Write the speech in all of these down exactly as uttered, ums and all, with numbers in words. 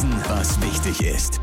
Wissen, was wichtig ist.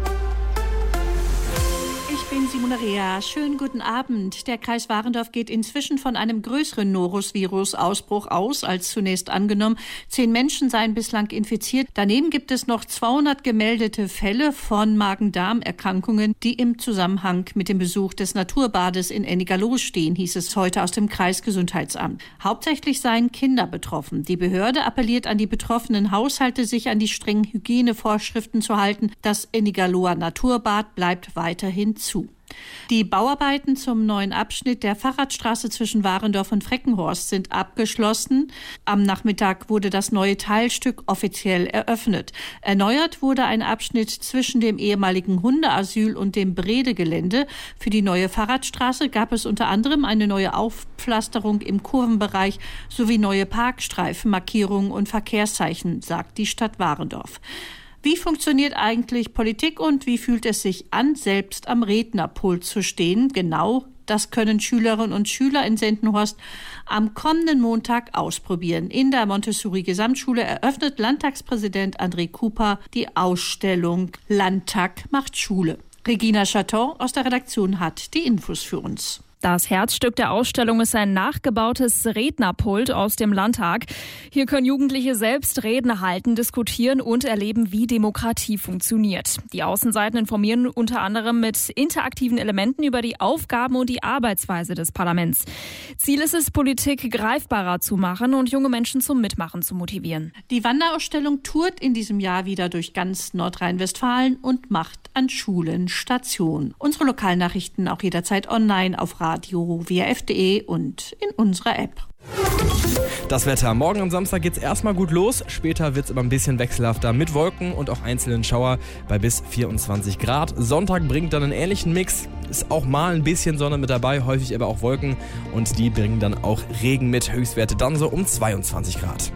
Ich bin Simone Rea. Schönen guten Abend. Der Kreis Warendorf geht inzwischen von einem größeren Norovirus-Ausbruch aus, als zunächst angenommen. Zehn Menschen seien bislang infiziert. Daneben gibt es noch zweihundert gemeldete Fälle von Magen-Darm-Erkrankungen, die im Zusammenhang mit dem Besuch des Naturbades in Ennigerloh stehen, hieß es heute aus dem Kreisgesundheitsamt. Hauptsächlich seien Kinder betroffen. Die Behörde appelliert an die betroffenen Haushalte, sich an die strengen Hygienevorschriften zu halten. Das Ennigerloher Naturbad bleibt weiterhin zu. Die Bauarbeiten zum neuen Abschnitt der Fahrradstraße zwischen Warendorf und Freckenhorst sind abgeschlossen. Am Nachmittag wurde das neue Teilstück offiziell eröffnet. Erneuert wurde ein Abschnitt zwischen dem ehemaligen Hundeasyl und dem Brede-Gelände. Für die neue Fahrradstraße gab es unter anderem eine neue Aufpflasterung im Kurvenbereich sowie neue Parkstreifen, Markierungen und Verkehrszeichen, sagt die Stadt Warendorf. Wie funktioniert eigentlich Politik und wie fühlt es sich an, selbst am Rednerpult zu stehen? Genau das können Schülerinnen und Schüler in Sendenhorst am kommenden Montag ausprobieren. In der Montessori-Gesamtschule eröffnet Landtagspräsident André Cooper die Ausstellung Landtag macht Schule. Regina Chaton aus der Redaktion hat die Infos für uns. Das Herzstück der Ausstellung ist ein nachgebautes Rednerpult aus dem Landtag. Hier können Jugendliche selbst Reden halten, diskutieren und erleben, wie Demokratie funktioniert. Die Außenseiten informieren unter anderem mit interaktiven Elementen über die Aufgaben und die Arbeitsweise des Parlaments. Ziel ist es, Politik greifbarer zu machen und junge Menschen zum Mitmachen zu motivieren. Die Wanderausstellung tourt in diesem Jahr wieder durch ganz Nordrhein-Westfalen und macht an Schulen Station. Unsere Lokalnachrichten auch jederzeit online auf Radio W R F punkt de und in unserer App. Das Wetter. Morgen am Samstag geht's erstmal gut los. Später wird's aber ein bisschen wechselhafter mit Wolken und auch einzelnen Schauer bei bis vierundzwanzig Grad. Sonntag bringt dann einen ähnlichen Mix. Ist auch mal ein bisschen Sonne mit dabei, häufig aber auch Wolken. Und die bringen dann auch Regen mit. Höchstwerte dann so um zweiundzwanzig Grad.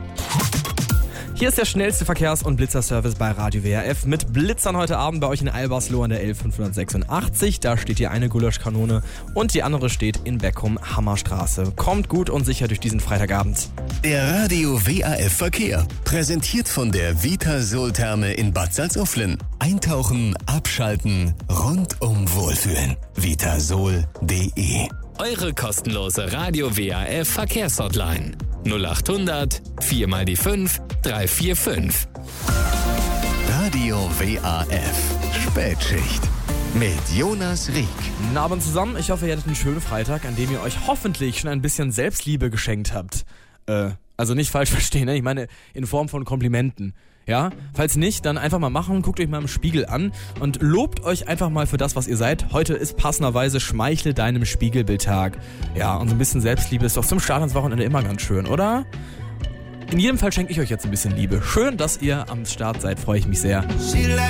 Hier ist der schnellste Verkehrs- und Blitzerservice bei Radio W R F mit Blitzern heute Abend bei euch in Albersloh an der L fünfhundertsechsundachtzig. Da steht hier eine Gulaschkanone und die andere steht in Beckum Hammerstraße. Kommt gut und sicher durch diesen Freitagabend. Der Radio W R F Verkehr, präsentiert von der Vitasol-Therme in Bad Salzuflen. Eintauchen, abschalten, rundum wohlfühlen. vitasol punkt de. Eure kostenlose Radio W R F Verkehrshotline null acht hundert vier mal die fünf drei vier fünf. Radio W R F Spätschicht mit Jonas Rieck. Guten Abend zusammen. Ich hoffe, ihr hattet einen schönen Freitag, an dem ihr euch hoffentlich schon ein bisschen Selbstliebe geschenkt habt. Äh, also nicht falsch verstehen, ne? Ich meine in Form von Komplimenten. Ja, falls nicht, dann einfach mal machen, guckt euch mal im Spiegel an und lobt euch einfach mal für das, was ihr seid. Heute ist passenderweise Schmeichle deinem Spiegelbildtag. Ja, und so ein bisschen Selbstliebe ist doch zum Start ins Wochenende immer ganz schön, oder? In jedem Fall schenke ich euch jetzt ein bisschen Liebe. Schön, dass ihr am Start seid, freue ich mich sehr.